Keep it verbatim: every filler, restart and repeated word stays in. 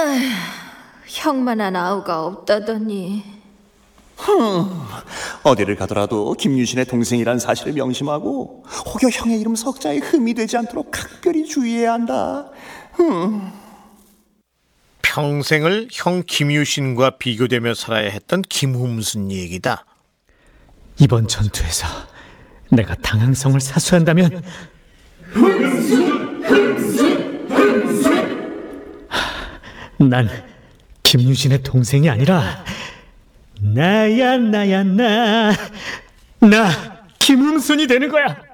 형만한 아우가 없다더니. 흠, 어디를 가더라도 김유신의 동생이란 사실을 명심하고 혹여 형의 이름 석자에 흠이 되지 않도록 각별히 주의해야 한다. 흠. 평생을 형 김유신과 비교되며 살아야 했던 김훔순 얘기다. 이번 전투에서 내가 당항성을 사수한다면 난 김유신의 동생이 아니라 나야 나야 나 나 김훔순이 되는 거야.